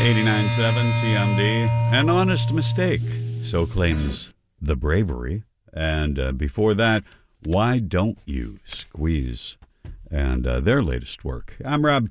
89.7 TMD. An honest mistake, so claims The Bravery. And before that, Why Don't You Squeeze? And their latest work. I'm Rob